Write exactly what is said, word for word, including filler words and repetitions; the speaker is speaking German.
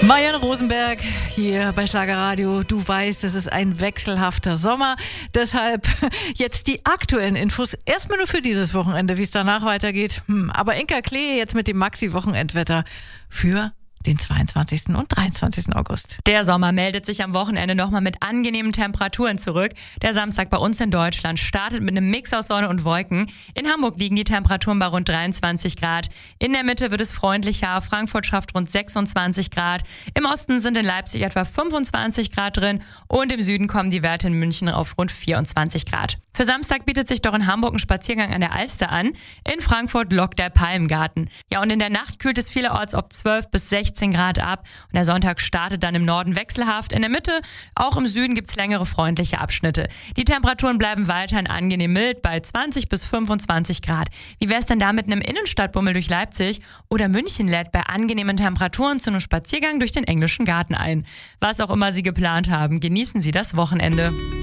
Marianne Rosenberg hier bei Schlagerradio. Du weißt, es ist ein wechselhafter Sommer. Deshalb jetzt die aktuellen Infos. Erstmal nur für dieses Wochenende, wie es danach weitergeht. Hm, aber Inka Klee jetzt mit dem Maxi-Wochenendwetter für den zweiundzwanzigsten und dreiundzwanzigsten August. Der Sommer meldet sich am Wochenende nochmal mit angenehmen Temperaturen zurück. Der Samstag bei uns in Deutschland startet mit einem Mix aus Sonne und Wolken. In Hamburg liegen die Temperaturen bei rund dreiundzwanzig Grad. In der Mitte wird es freundlicher. Frankfurt schafft rund sechsundzwanzig Grad. Im Osten sind in Leipzig etwa fünfundzwanzig Grad drin. Und im Süden kommen die Werte in München auf rund vierundzwanzig Grad. Für Samstag bietet sich doch in Hamburg ein Spaziergang an der Alster an. In Frankfurt lockt der Palmgarten. Ja, und in der Nacht kühlt es vielerorts auf zwölf bis sechzehn Grad ab. Und der Sonntag startet dann im Norden wechselhaft. In der Mitte, auch im Süden, gibt es längere freundliche Abschnitte. Die Temperaturen bleiben weiterhin angenehm mild bei zwanzig bis fünfundzwanzig Grad. Wie wäre es denn da mit einem Innenstadtbummel durch Leipzig? Oder München lädt bei angenehmen Temperaturen zu einem Spaziergang durch den englischen Garten ein. Was auch immer Sie geplant haben, genießen Sie das Wochenende.